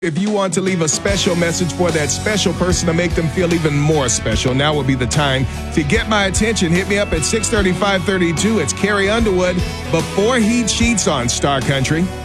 If you want to leave a special message for that special person to make them feel even more special, now would be the time to get my attention. Hit me up at 635-32. It's Carrie Underwood, Before He Cheats on Star Country.